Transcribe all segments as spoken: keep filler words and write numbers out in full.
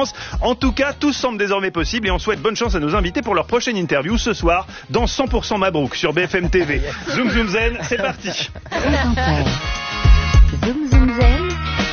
France. En tout cas, tout semble désormais possible et on souhaite bonne chance à nos invités pour leur prochaine interview ce soir dans cent pour cent Mabrouk sur B F M T V. Zoom Zoom Zen, c'est parti. Zoom Zoom Zen,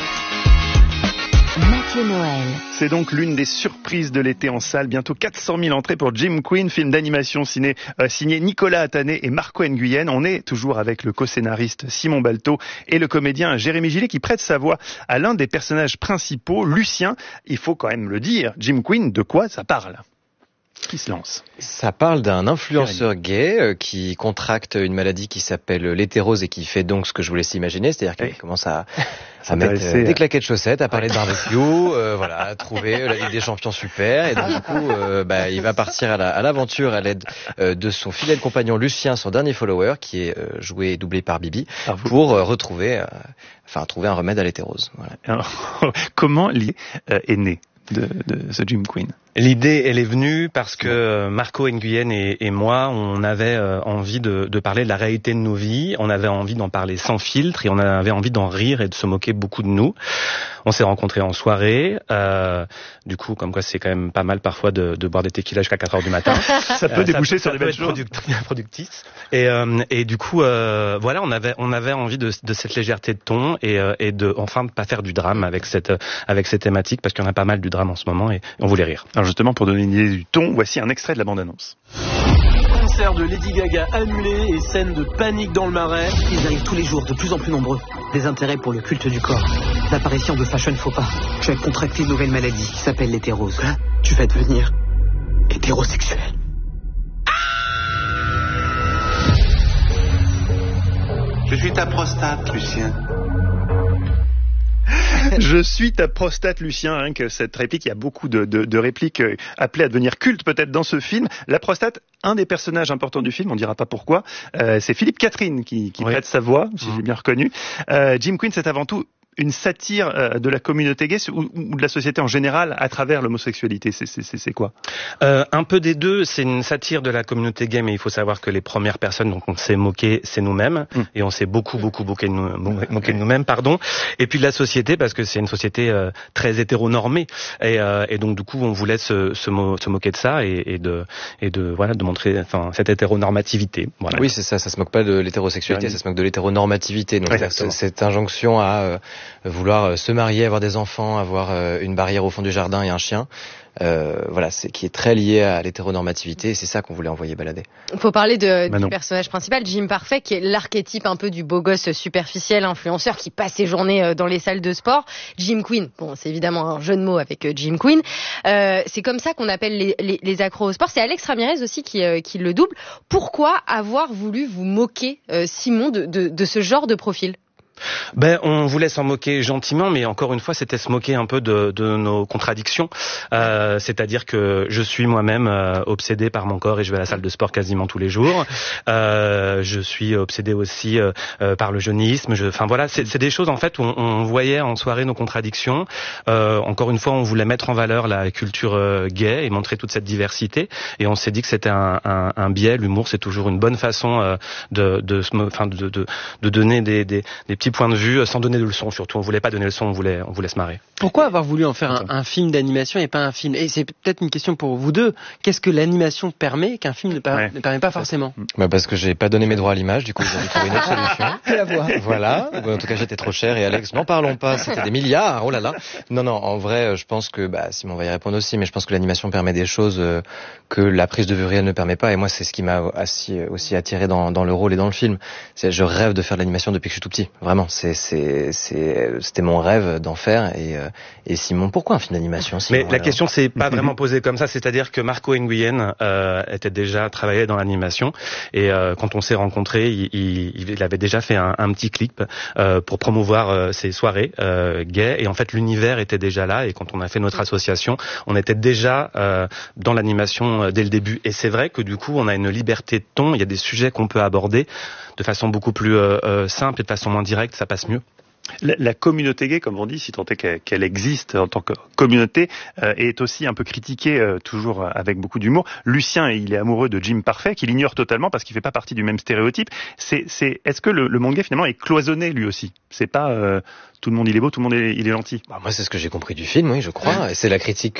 Mathieu Noël. C'est donc l'une des surprises de l'été en salle. Bientôt quatre cent mille entrées pour Jim Queen, film d'animation signé, euh, signé Nicolas Attané et Marco Nguyen. On est toujours avec le co-scénariste Simon Balto et le comédien Jérémy Gillet qui prête sa voix à l'un des personnages principaux, Lucien. Il faut quand même le dire, Jim Queen, de quoi ça parle ? Qui se lance ? Ça parle d'un influenceur gay euh, qui contracte une maladie qui s'appelle l'hétérose et qui fait donc ce que je vous laisse imaginer, c'est-à-dire qu'il oui. commence à, à mettre euh, des claquettes chaussettes, à parler de barbecue, euh, voilà, à trouver la Ligue des Champions super, et donc du coup, euh, bah, il va partir à, la, à l'aventure à l'aide euh, de son fidèle compagnon Lucien, son dernier follower, qui est euh, joué et doublé par Bibi, ah, pour euh, retrouver, euh, enfin, trouver un remède à l'hétérose. Voilà. Alors, comment l'idée euh, est née de, de ce Jim Queen ? L'idée, elle est venue parce que Marco Nguyen et, et moi, on avait euh, envie de, de parler de la réalité de nos vies, on avait envie d'en parler sans filtre et on avait envie d'en rire et de se moquer beaucoup de nous. On s'est rencontrés en soirée, euh, du coup, comme quoi c'est quand même pas mal parfois de, de boire des tequilas jusqu'à quatre heures du matin. Ça peut euh, déboucher ça, sur ça des belles choses. Product, productif. Et, euh, et du coup, euh, voilà, on avait on avait envie de, de cette légèreté de ton et, euh, et de enfin de pas faire du drame avec cette avec ces thématiques parce qu'il y en a pas mal du drame en ce moment et on voulait rire. Alors justement, pour donner une idée du ton, voici un extrait de la bande-annonce. Concert de Lady Gaga annulé et scène de panique dans le Marais. Ils arrivent tous les jours, de plus en plus nombreux. Des intérêts pour le culte du corps. L'apparition de fashion faux pas. Tu as contracté une nouvelle maladie qui s'appelle l'hétérose. Hein ? Tu vas devenir hétérosexuel. Je suis ta prostate, Lucien. Je suis ta prostate, Lucien. Rien que cette réplique, il y a beaucoup de, de, de répliques euh, appelées à devenir cultes peut-être dans ce film. La prostate, un des personnages importants du film, on dira pas pourquoi, euh, c'est Philippe Catherine qui, qui oui. prête sa voix, si mmh. j'ai bien reconnu. Euh, Jim Queen, c'est avant tout une satire euh, de la communauté gay ou, ou de la société en général à travers l'homosexualité. C'est, c'est, c'est, c'est quoi ? euh, Un peu des deux. C'est une satire de la communauté gay, mais il faut savoir que les premières personnes dont on s'est moqué, c'est nous-mêmes. Mmh. Et on s'est beaucoup, beaucoup moqué de, nous, moqué de nous-mêmes, pardon. Et puis de la société, parce que c'est une société euh, très hétéronormée. Et, euh, et donc, du coup, on voulait se, se, mo- se moquer de ça et, et, de, et de, voilà, de montrer enfin, cette hétéronormativité. Voilà. Oui, c'est ça. Ça se moque pas de l'hétérosexualité, ça se moque de l'hétéronormativité. Donc, ouais, c'est, cette injonction à... Euh, vouloir se marier, avoir des enfants, avoir une barrière au fond du jardin et un chien, euh, voilà, c'est qui est très lié à l'hétéronormativité et c'est ça qu'on voulait envoyer balader. Il faut parler de, bah du personnage principal, Jim Parfait, qui est l'archétype un peu du beau gosse superficiel, influenceur qui passe ses journées dans les salles de sport. Jim Queen, bon, c'est évidemment un jeu de mots avec Jim Queen. Euh, c'est comme ça qu'on appelle les, les, les accros au sport. C'est Alex Ramirez aussi qui, euh, qui le double. Pourquoi avoir voulu vous moquer, euh, Simon, de, de, de ce genre de profil ? Ben, on voulait s'en moquer gentiment, mais encore une fois, c'était se moquer un peu de, de nos contradictions. Euh, c'est-à-dire que je suis moi-même euh, obsédé par mon corps et je vais à la salle de sport quasiment tous les jours. Euh, je suis obsédé aussi euh, euh, par le jeunisme. Je, enfin voilà, c'est, c'est des choses en fait où on, on voyait en soirée nos contradictions. Euh, encore une fois, on voulait mettre en valeur la culture euh, gay et montrer toute cette diversité. Et on s'est dit que c'était un, un, un biais. L'humour, c'est toujours une bonne façon euh, de, de, enfin de, de, de donner des, des, des petits points de vue sans donner de leçons surtout. On voulait pas donner de leçons, on voulait, on voulait se marrer. Pourquoi avoir voulu en faire un, un film d'animation et pas un film ? Et c'est peut-être une question pour vous deux. Qu'est-ce que l'animation permet qu'un film ne, per- ouais. ne permet pas forcément ? Bah parce que j'ai pas donné mes droits à l'image, du coup j'ai dû trouver une autre solution. La voix. Voilà. En tout cas j'étais trop cher et Alex, n'en parlons pas, c'était des milliards. Oh là là. Non non, en vrai, je pense que bah Simon va y répondre aussi, mais je pense que l'animation permet des choses euh, que la prise de vue réelle ne permet pas. Et moi c'est ce qui m'a aussi, aussi attiré dans, dans le rôle et dans le film. C'est je rêve de faire de l'animation depuis que je suis tout petit. Vraiment, c'est c'est c'est c'était mon rêve d'en faire et euh, et Simon, pourquoi un film d'animation Simon, Mais la alors question c'est pas vraiment posée comme ça, c'est-à-dire que Marco Nguyen euh, était déjà travaillé dans l'animation et euh, quand on s'est rencontrés, il, il, il avait déjà fait un, un petit clip euh, pour promouvoir euh, ses soirées euh, gays et en fait l'univers était déjà là et quand on a fait notre association, on était déjà euh, dans l'animation euh, dès le début et c'est vrai que du coup on a une liberté de ton, il y a des sujets qu'on peut aborder de façon beaucoup plus euh, euh, simple et de façon moins directe, ça passe mieux. La, la communauté gay, comme on dit, si tant est qu'elle, qu'elle existe en tant que communauté, euh, est aussi un peu critiquée, euh, toujours avec beaucoup d'humour. Lucien, il est amoureux de Jim Parfait, qu'il ignore totalement parce qu'il fait pas partie du même stéréotype. C'est, c'est, est-ce que le, le monde gay finalement est cloisonné lui aussi ? C'est pas euh, tout le monde il est beau, tout le monde est, il est gentil. Bah, moi c'est ce que j'ai compris du film, oui, je crois. Et c'est la critique